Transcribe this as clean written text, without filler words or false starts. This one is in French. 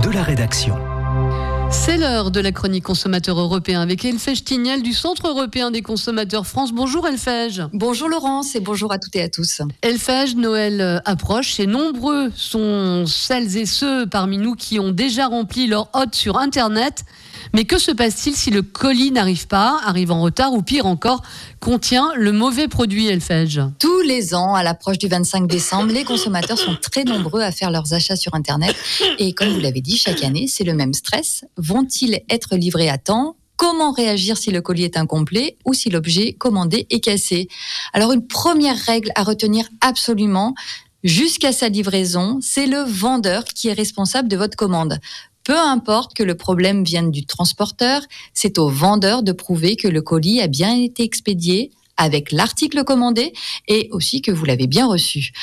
de la rédaction. C'est l'heure de la chronique consommateur européen avec Elfège Tignal du Centre européen des consommateurs France. Bonjour Elfège. Bonjour Laurence et bonjour à toutes et à tous. Elfège, Noël approche et nombreux sont celles et ceux parmi nous qui ont déjà rempli leur hôte sur Internet. Mais que se passe-t-il si le colis n'arrive pas, arrive en retard ou pire encore, contient le mauvais produit, Elfège? Tous les ans, à l'approche du 25 décembre, les consommateurs sont très nombreux à faire leurs achats sur Internet. Et comme vous l'avez dit, chaque année, c'est le même stress. Vont-ils être livrés à temps ? Comment réagir si le colis est incomplet ou si l'objet commandé est cassé ? Alors, une première règle à retenir absolument, jusqu'à sa livraison, c'est le vendeur qui est responsable de votre commande. Peu importe que le problème vienne du transporteur, c'est au vendeur de prouver que le colis a bien été expédié avec l'article commandé et aussi que vous l'avez bien reçu.